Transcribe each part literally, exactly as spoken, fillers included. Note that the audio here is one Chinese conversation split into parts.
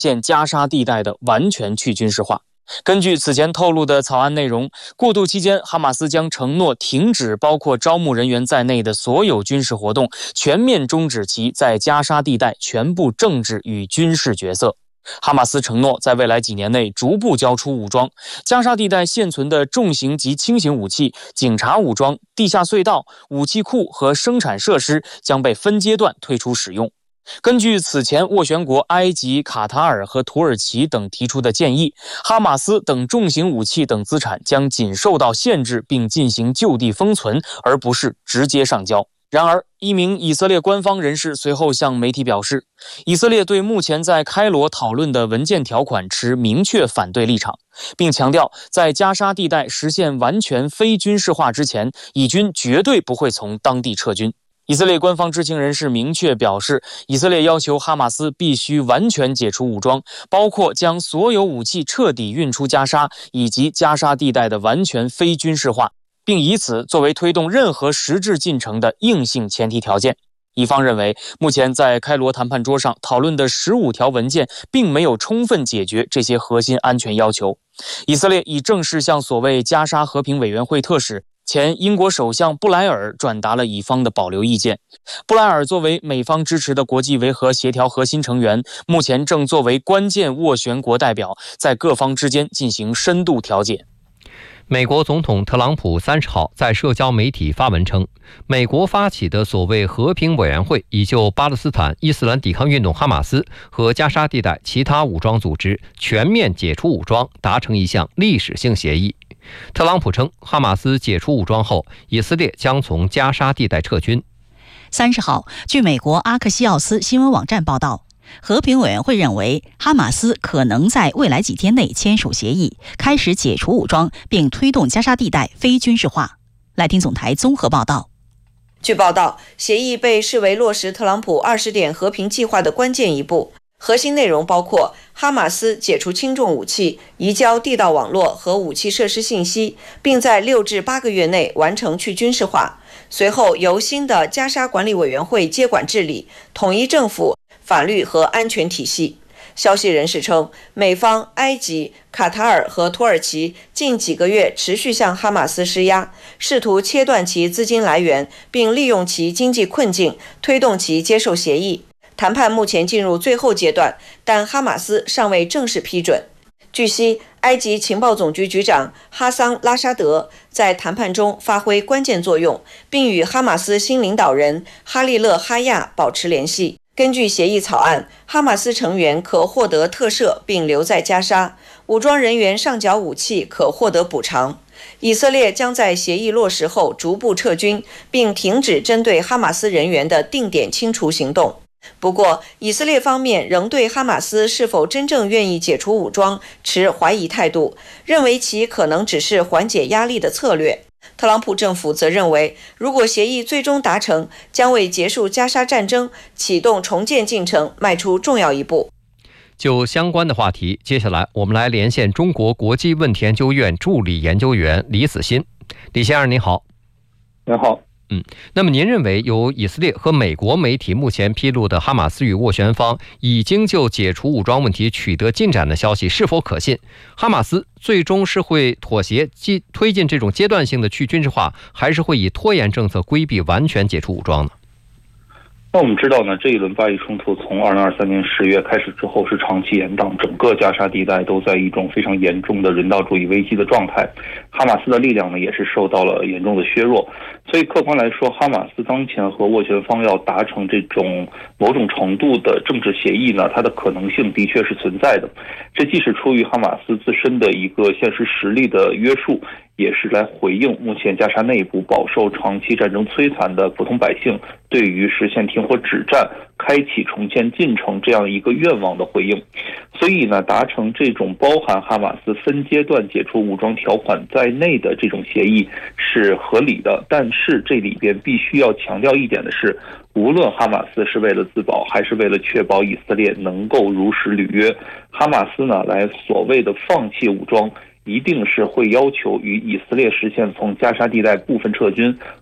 现加沙地带的完全去军事化。根据此前透露的草案内容，过渡期间，哈马斯将承诺停止包括招募人员在内的所有军事活动，全面终止其在加沙地带全部政治与军事角色。哈马斯承诺在未来几年内逐步交出武装，加沙地带现存的重型及轻型武器、警察武装、地下隧道、武器库和生产设施将被分阶段退出使用。根据此前斡旋国埃及、卡塔尔和土耳其等提出的建议，哈马斯等重型武器等资产将仅受到限制并进行就地封存，而不是直接上交。然而，一名以色列官方人士随后向媒体表示，以色列对目前在开罗讨论的文件条款持明确反对立场，并强调在加沙地带实现完全非军事化之前，以军绝对不会从当地撤军。以色列官方知情人士明确表示，以色列要求哈马斯必须完全解除武装，包括将所有武器彻底运出加沙，以及加沙地带的完全非军事化，并以此作为推动任何实质进程的硬性前提条件。以方认为，目前在开罗谈判桌上讨论的十五条文件并没有充分解决这些核心安全要求。以色列已正式向所谓加沙和平委员会特使、前英国首相布莱尔转达了以方的保留意见。布莱尔作为美方支持的国际维和协调核心成员，目前正作为关键斡旋国代表，在各方之间进行深度调解。 美国总统特朗普三十号在社交媒体发文称，美国发起的所谓和平委员会已就巴勒斯坦伊斯兰抵抗运动哈马斯和加沙地带其他武装组织全面解除武装达成一项历史性协议。特朗普称，哈马斯解除武装后，以色列将从加沙地带撤军。 三十号，据美国阿克西奥斯新闻网站报道，和平委员会认为，哈马斯可能在未来几天内签署协议，开始解除武装，并推动加沙地带非军事化。来听总台综合报道。 据报道，协议被视为落实特朗普二十点和平计划的关键一步。核心内容包括哈马斯解除轻重武器、移交地道网络和武器设施信息，并在六至八个月内完成去军事化。随后由新的加沙管理委员会接管治理，统一政府、法律和安全体系。消息人士称，美方、埃及、卡塔尔和土耳其近几个月持续向哈马斯施压，试图切断其资金来源，并利用其经济困境推动其接受协议。谈判目前进入最后阶段，但哈马斯尚未正式批准。据悉，埃及情报总局局长哈桑·拉沙德在谈判中发挥关键作用，并与哈马斯新领导人哈利勒·哈亚保持联系。根据协议草案，哈马斯成员可获得特赦并留在加沙，武装人员上缴武器可获得补偿。以色列将在协议落实后逐步撤军，并停止针对哈马斯人员的定点清除行动。不过，以色列方面仍对哈马斯是否真正愿意解除武装持怀疑态度，认为其可能只是缓解压力的策略。特朗普政府则认为，如果协议最终达成，将为结束加沙战争、启动重建进程迈出重要一步。 就相关的话题，接下来我们来连线中国国际问题研究院助理研究员李子欣。李先生您好。 您好。 嗯，那么您认为由以色列和美国媒体目前披露的哈马斯与斡旋方已经就解除武装问题取得进展的消息是否可信？哈马斯最终是会妥协推进这种阶段性的去军事化，还是会以拖延政策规避完全解除武装呢？ 那我们知道呢，这一轮巴以冲突从二零二三年十月开始之后是长期延宕，整个加沙地带都在一种非常严重的人道主义危机的状态。哈马斯的力量呢也是受到了严重的削弱，所以客观来说，哈马斯当前和斡旋方要达成这种某种程度的政治协议呢，它的可能性的确是存在的。这既是出于哈马斯自身的一个现实实力的约束，也是来回应目前加沙内部饱受长期战争摧残的普通百姓对于实现停火止战、开启重建进程这样一个愿望的回应。所以呢，达成这种包含哈马斯分阶段解除武装条款在内的这种协议是合理的。但是这里边必须要强调一点的是，无论哈马斯是为了自保还是为了确保以色列能够如实履约，哈马斯呢来所谓的放弃武装，一定是会要求与以色列实现从加沙地带部分撤军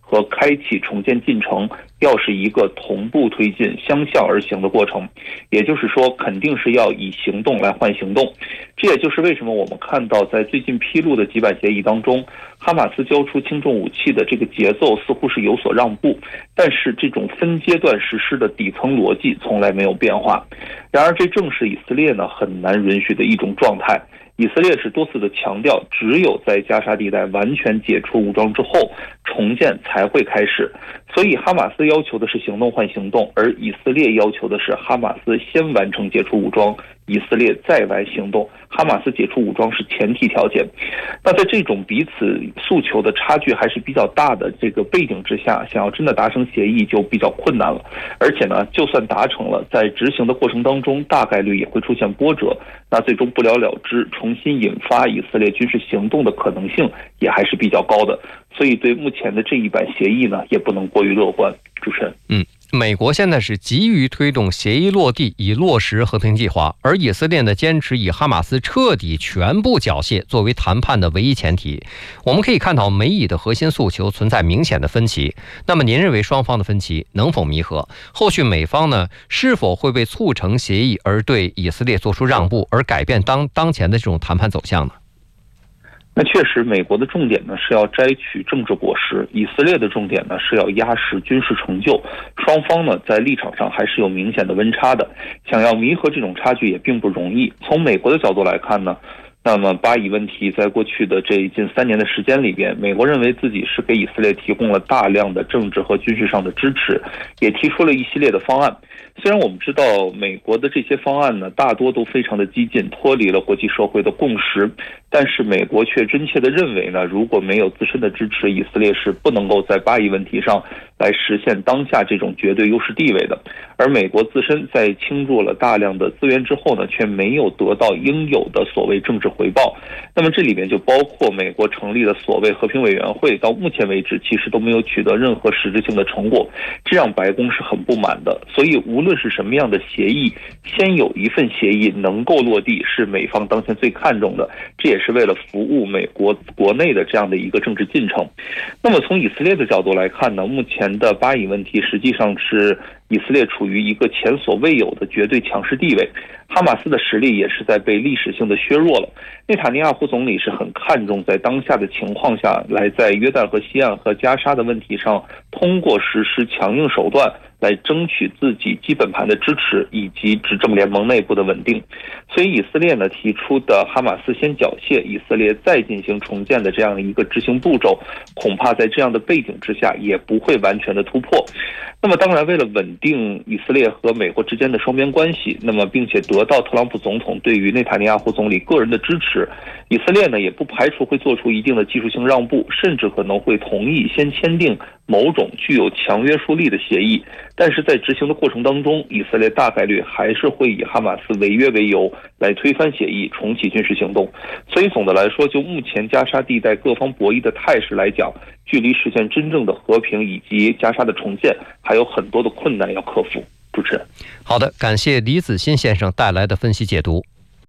和开启重建进程要是一个同步推进、相向而行的过程，也就是说，肯定是要以行动来换行动。这也就是为什么我们看到在最近披露的几版协议当中，哈马斯交出轻重武器的这个节奏似乎是有所让步，但是这种分阶段实施的底层逻辑从来没有变化。然而，这正是以色列呢很难允许的一种状态。以色列是多次的强调，只有在加沙地带完全解除武装之后，重建才会开始。所以哈马斯要求的是行动换行动，而以色列要求的是哈马斯先完成解除武装，以色列再来行动。哈马斯解除武装是前提条件。那在这种彼此诉求的差距还是比较大的这个背景之下，想要真的达成协议就比较困难了。而且呢，就算达成了，在执行的过程当中，大概率也会出现波折，那最终不了了之，重新引发以色列军事行动的可能性也还是比较高的。所以对目前的这一版协议呢，也不能过于乐观。主持人， 嗯。美国现在是急于推动协议落地，以落实和平计划，而以色列呢坚持以哈马斯彻底全部缴械作为谈判的唯一前提。我们可以看到美以的核心诉求存在明显的分歧。那么您认为双方的分歧能否弥合？后续美方呢是否会为促成协议而对以色列做出让步，而改变当当前的这种谈判走向呢？ 那确实，美国的重点呢是要摘取政治果实，以色列的重点呢是要压实军事成就。双方呢在立场上还是有明显的温差的，想要弥合这种差距也并不容易。从美国的角度来看呢，那么巴以问题在过去的这近三年的时间里边，美国认为自己是给以色列提供了大量的政治和军事上的支持，也提出了一系列的方案。虽然我们知道美国的这些方案呢大多都非常的激进，脱离了国际社会的共识，但是美国却真切地认为呢，如果没有自身的支持，以色列是不能够在巴以问题上来实现当下这种绝对优势地位的。而美国自身在倾注了大量的资源之后呢，却没有得到应有的所谓政治回报。那么这里面就包括美国成立的所谓和平委员会，到目前为止其实都没有取得任何实质性的成果，这让白宫是很不满的。所以无论是什么样的协议，先有一份协议能够落地，是美方当前最看重的，这也是为了服务美国国内的这样的一个政治进程。那么从以色列的角度来看呢，目前的巴以问题实际上是以色列处于一个前所未有的绝对强势地位，哈马斯的实力也是在被历史性的削弱了。内塔尼亚胡总理是很看重在当下的情况下来在约旦河西岸和加沙的问题上，通过实施强硬手段来争取自己基本盘的支持以及执政联盟内部的稳定。所以以色列呢提出的哈马斯先缴械，以色列再进行重建的这样一个执行步骤，恐怕在这样的背景之下也不会完全的突破。那么当然，为了稳定以色列和美国之间的双边关系，那么并且得到特朗普总统对于内塔尼亚胡总理个人的支持，以色列呢也不排除会做出一定的技术性让步，甚至可能会同意先签订某种具有强约束力的协议。但是在执行的过程当中，以色列大概率还是会以哈马斯违约为由来推翻协议，重启军事行动。所以总的来说，就目前加沙地带各方博弈的态势来讲，距离实现真正的和平以及加沙的重建还有很多的困难要克服。主持人， 好的，感谢李子欣先生带来的分析解读。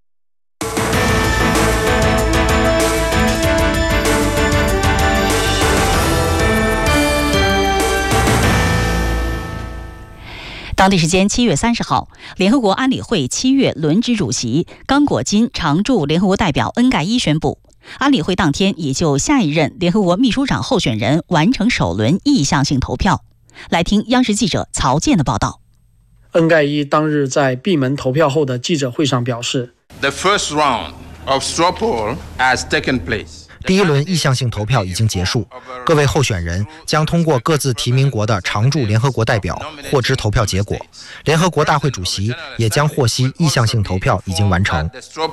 当地时间七月三十号，联合国安理会七月轮值主席刚果金常驻联合国代表恩盖伊宣布，安理会当天已就下一任联合国秘书长候选人完成首轮意向性投票。来听央视记者曹健的报道。 恩盖伊当日在闭门投票后的记者会上表示 The first round of straw poll has taken place. 第一轮意向性投票已经结束，各位候选人将通过各自提名国的常驻联合国代表获知投票结果，联合国大会主席也将获悉意向性投票已经完成。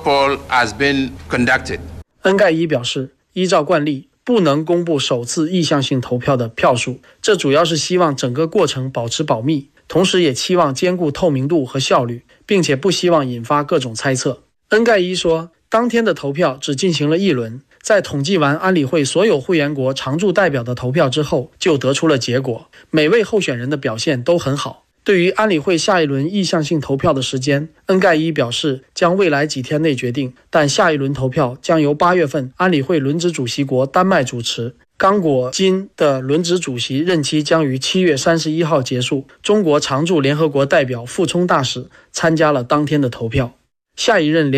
恩盖伊表示，依照惯例，不能公布首次意向性投票的票数，这主要是希望整个过程保持保密，同时也期望兼顾透明度和效率，并且不希望引发各种猜测。恩盖伊说，当天的投票只进行了一轮，在统计完安理会所有会员国常驻代表的投票之后，就得出了结果。每位候选人的表现都很好。对于安理会下一轮意向性投票的时间，恩盖伊表示将未来几天内决定，但下一轮投票将由八月份安理会轮值主席国丹麦主持。 刚果金的轮值主席任期将于七月三十一号结束，中国常驻联合国代表傅聪大使参加了当天的投票。下一任联